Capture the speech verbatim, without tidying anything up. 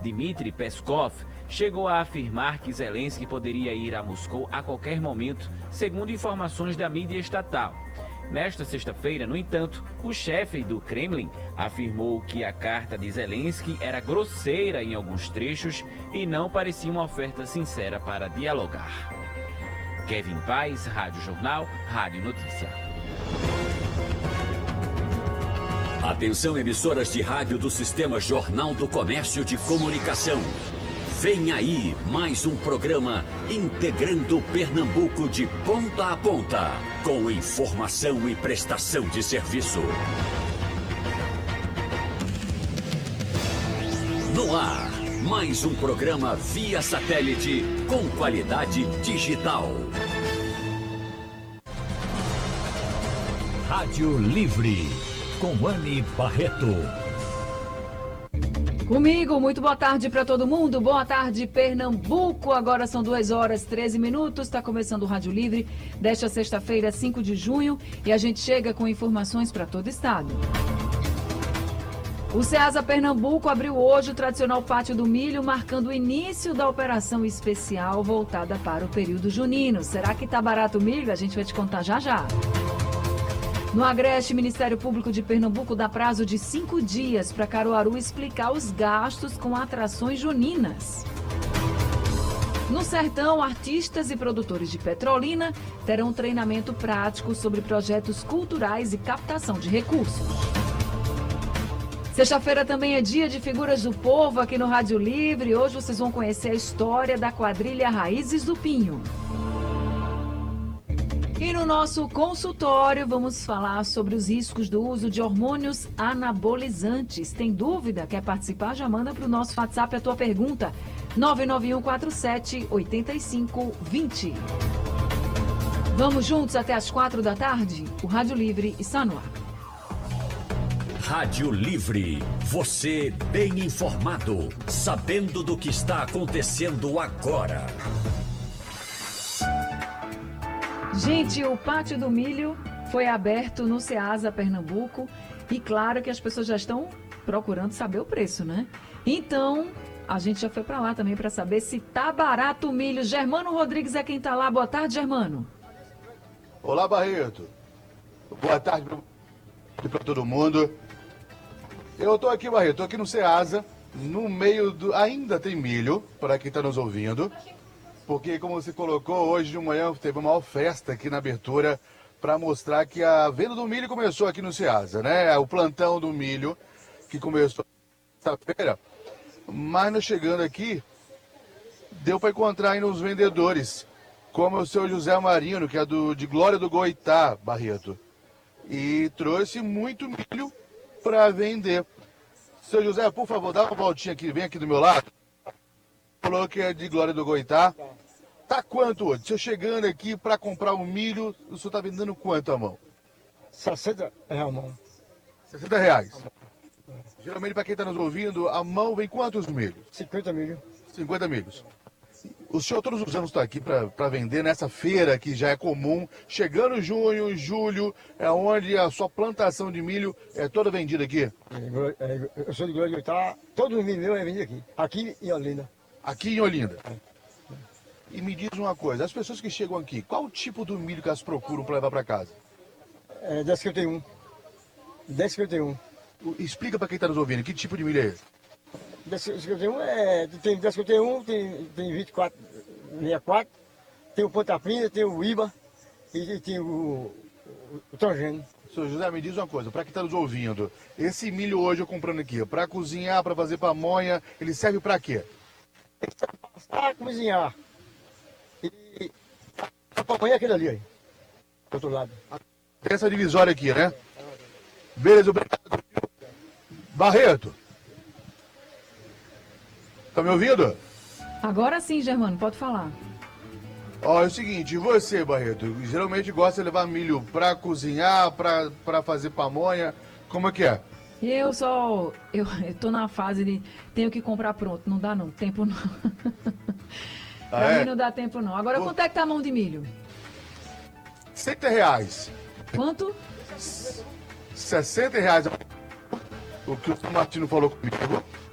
Dmitry Peskov, chegou a afirmar que Zelensky poderia ir a Moscou a qualquer momento, segundo informações da mídia estatal. Nesta sexta-feira, no entanto, o chefe do Kremlin afirmou que a carta de Zelensky era grosseira em alguns trechos e não parecia uma oferta sincera para dialogar. Kevin Paz, Rádio Jornal, Rádio Notícia. Atenção, emissoras de rádio do Sistema Jornal do Comércio de Comunicação. Vem aí mais um programa integrando Pernambuco de ponta a ponta, com informação e prestação de serviço. No ar, mais um programa via satélite com qualidade digital. Rádio Livre, com Anne Barreto. Comigo, muito boa tarde para todo mundo, boa tarde Pernambuco, agora são duas horas e treze minutos, está começando o Rádio Livre desta sexta-feira, cinco de junho, e a gente chega com informações para todo o estado. O Ceasa Pernambuco abriu hoje o tradicional Pátio do Milho, marcando o início da operação especial voltada para o período junino. Será que tá barato o milho? A gente vai te contar já já. No Agreste, o Ministério Público de Pernambuco dá prazo de cinco dias para Caruaru explicar os gastos com atrações juninas. No Sertão, artistas e produtores de Petrolina terão treinamento prático sobre projetos culturais e captação de recursos. Sexta-feira também é dia de figuras do povo aqui no Rádio Livre. Hoje vocês vão conhecer a história da quadrilha Raízes do Pinho. E no nosso consultório vamos falar sobre os riscos do uso de hormônios anabolizantes. Tem dúvida? Quer participar? Já manda para o nosso WhatsApp a tua pergunta. nove nove um quatro sete oito cinco dois zero. Vamos juntos até as quatro da tarde? O Rádio Livre está no ar. Rádio Livre, você bem informado, sabendo do que está acontecendo agora. Gente, o Pátio do Milho foi aberto no Ceasa Pernambuco e claro que as pessoas já estão procurando saber o preço, né? Então, a gente já foi para lá também para saber se tá barato o milho. Germano Rodrigues é quem tá lá. Boa tarde, Germano. Olá, Barreto. Boa tarde para todo mundo. Eu tô aqui, Barreto, tô aqui no Ceasa, no meio do... Ainda tem milho, para quem tá nos ouvindo. Porque, como você colocou, hoje de manhã teve uma maior festa aqui na abertura para mostrar que a venda do milho começou aqui no Ceasa, né? O plantão do milho que começou sexta-feira. Mas nós chegando aqui, deu para encontrar ainda uns vendedores, como o seu José Marino, que é do, de Glória do Goitá, Barreto. E trouxe muito milho para vender. Seu José, por favor, dá uma voltinha aqui, vem aqui do meu lado. Falou que é de Glória do Goitá. Tá quanto hoje? Se eu chegando aqui para comprar um milho, o senhor tá vendendo quanto a mão? sessenta reais a mão. sessenta reais. Geralmente, para quem está nos ouvindo, a mão vem quantos milhos? cinquenta milhos. cinquenta milhos. O senhor todos os anos está aqui para vender nessa feira que já é comum. Chegando junho, julho, é onde a sua plantação de milho é toda vendida aqui? Eu sou de Glória do Goitá, todo o milho meu é vendido aqui. Aqui em Olinda. Aqui em Olinda. E me diz uma coisa, as pessoas que chegam aqui, qual o tipo do milho que elas procuram para levar para casa? É dez cinquenta e um. dez cinquenta e um. Explica para quem está nos ouvindo, que tipo de milho é esse? dez cinquenta e um é. Tem dez cinquenta e um, tem, tem vinte e quatro, sessenta e quatro, tem o Ponta Prima, tem o Iba e, e tem o, o, o Tangênio. Senhor José, me diz uma coisa, para quem está nos ouvindo, esse milho hoje eu comprando aqui, para cozinhar, para fazer pamonha, ele serve para quê? Para cozinhar. E a pamonha é aquele ali, aí. Do outro lado. Tem essa divisória aqui, né? Beleza, obrigado. Barreto. Tá me ouvindo? Agora sim, Germano, pode falar. Ó, é o seguinte, você, Barreto, geralmente gosta de levar milho para cozinhar, para para fazer pamonha, como é que é? Eu só, eu, eu tô na fase de tenho que comprar pronto, não dá não, tempo não. Ah, pra é? mim não dá tempo não. Agora, quanto é que tá a mão de milho? sessenta reais. Quanto? sessenta reais. O que o Martino falou comigo.